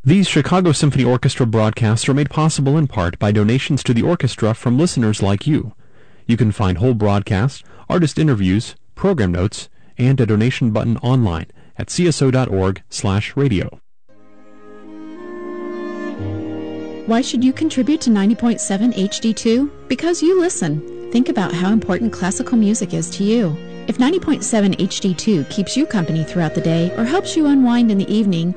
These Chicago Symphony Orchestra broadcasts are made possible in part by donations to the orchestra from listeners like you. You can find whole broadcasts, artist interviews, program notes, and a donation button online at cso.org/radio. Why should you contribute to 90.7 HD2? Because you listen. Think about how important classical music is to you. If 90.7 HD2 keeps you company throughout the day or helps you unwind in the evening,